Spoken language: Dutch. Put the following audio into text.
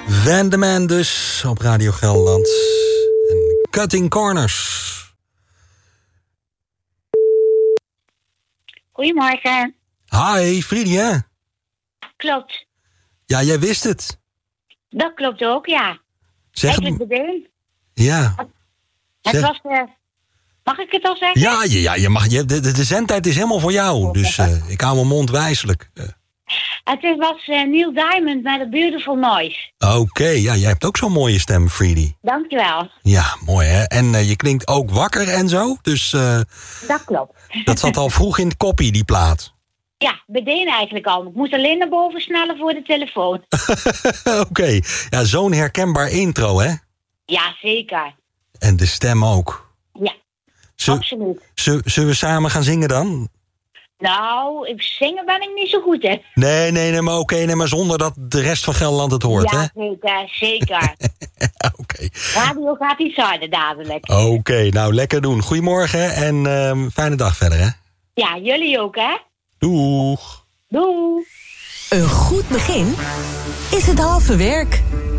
Van de Man dus op Radio Gelderland. En Cutting Corners. Goedemorgen. Hi, Friedi, hè? Klopt. Ja, jij wist het. Dat klopt ook, ja. Zeg Eigenlijk het. bedoel. Ja. Het Zeg. was... mag ik het al zeggen? Ja, je mag, de zendtijd is helemaal voor jou. Dus ik hou mijn mond wijselijk. Het was Neil Diamond met A Beautiful Noise. Oké, ja, jij hebt ook zo'n mooie stem, Friedi. Dankjewel. Ja, mooi hè. En je klinkt ook wakker en zo. Dus Dat klopt. dat zat al vroeg in het koppie, die plaat. Ja, meteen eigenlijk al. Ik moest alleen naar boven snellen voor de telefoon. Oké, ja, zo'n herkenbaar intro hè. Ja, zeker. En de stem ook. Ja, absoluut. Zullen we samen gaan zingen dan? Nou, zingen ben ik niet zo goed, hè. Nee, maar oké, maar zonder dat de rest van Gelderland het hoort, hè? Ja, zeker. Oké. Radio gaat iets harder dadelijk. Oké, nou lekker doen. Goedemorgen en fijne dag verder, hè? Ja, jullie ook, hè? Doeg. Doeg. Een goed begin is het halve werk.